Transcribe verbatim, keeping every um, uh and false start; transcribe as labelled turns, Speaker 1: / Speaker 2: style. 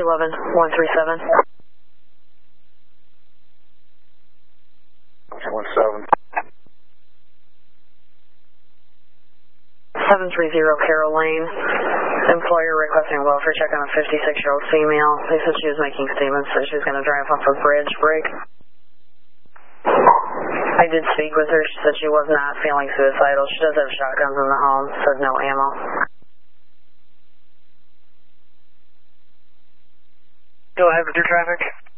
Speaker 1: eleven, one three seven.
Speaker 2: one seven.
Speaker 1: seven three zero Carroll Lane. Employer requesting a welfare check on a fifty-six-year-old female. They said she was making statements that she was going to drive off a bridge break. I did speak with her. She said she was not feeling suicidal. She does have shotguns in the home, said no ammo.
Speaker 3: Go ahead with your traffic.